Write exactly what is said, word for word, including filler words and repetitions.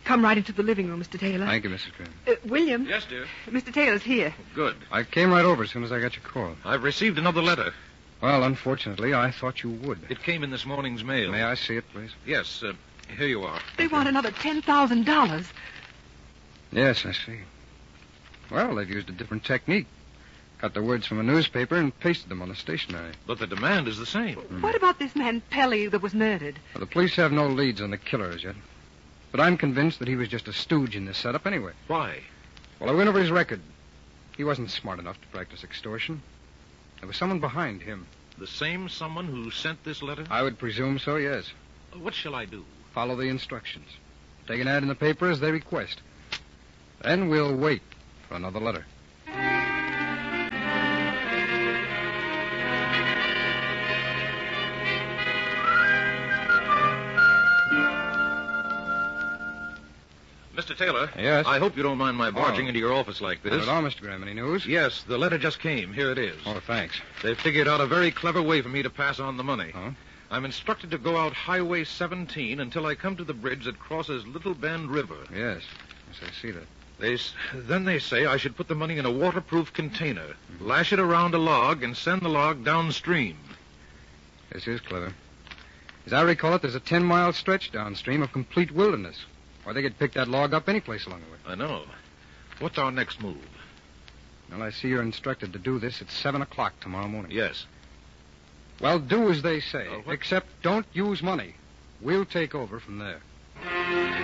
come right into the living room, Mister Taylor. Thank you, Missus Graham. Uh, William? Yes, dear? Mister Taylor's here. Good. I came right over as soon as I got your call. I've received another letter. Well, unfortunately, I thought you would. It came in this morning's mail. May I see it, please? Yes, uh, here you are. They want another ten thousand dollars. Yes, I see. Well, they've used a different technique. Got the words from a newspaper and pasted them on the stationery. But the demand is the same. Mm. What about this man Pelly that was murdered? Well, the police have no leads on the killer as yet. But I'm convinced that he was just a stooge in this setup anyway. Why? Well, I went over his record. He wasn't smart enough to practice extortion. There was someone behind him. The same someone who sent this letter? I would presume so, yes. What shall I do? Follow the instructions. Take an ad in the paper as they request. Then we'll wait for another letter. Mister Taylor? Yes? I hope you don't mind my barging Oh. into your office like this. Not at all, Mister Graham. Any news? Yes, the letter just came. Here it is. Oh, thanks. They figured out a very clever way for me to pass on the money. Huh? I'm instructed to go out Highway seventeen until I come to the bridge that crosses Little Bend River. Yes. Yes, I see that. They s- then they say I should put the money in a waterproof container, mm-hmm. lash it around a log, and send the log downstream. This is clever. As I recall it, there's a ten-mile stretch downstream of complete wilderness. Or they could pick that log up any place along the way. I know. What's our next move? Well, I see you're instructed to do this at seven o'clock tomorrow morning. Yes. Well, do as they say. Uh, what- Except don't use money. We'll take over from there.